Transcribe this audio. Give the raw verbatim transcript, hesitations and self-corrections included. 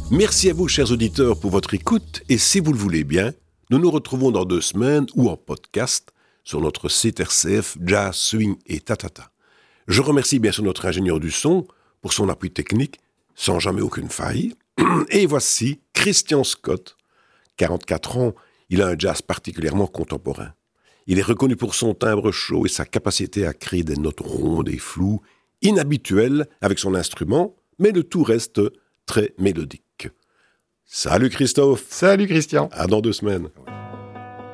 Merci à vous, chers auditeurs, pour votre écoute. Et si vous le voulez bien, nous nous retrouvons dans deux semaines ou en podcast sur notre site R C F Jazz, Swing et Tatata. Je remercie bien sûr notre ingénieur du son pour son appui technique, sans jamais aucune faille. Et voici Christian Scott. quarante-quatre ans, il a un jazz particulièrement contemporain. Il est reconnu pour son timbre chaud et sa capacité à créer des notes rondes et floues, inhabituelles avec son instrument, mais le tout reste très mélodique. Salut Christophe. Salut Christian. À dans deux semaines.